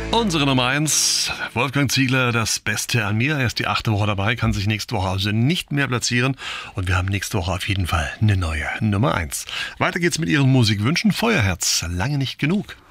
Unsere Nummer 1, Wolfgang Ziegler, das Beste an mir. Er ist die 8. Woche dabei, kann sich nächste Woche also nicht mehr platzieren. Und wir haben nächste Woche auf jeden Fall eine neue Nummer 1. Weiter geht's mit Ihren Musikwünschen. Feuerherz, lange nicht genug.